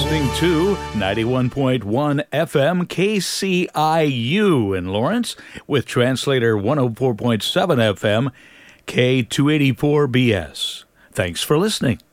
listening to 91.1 FM KCIU in Lawrence with translator 104.7 FM K284BS. Thanks for listening.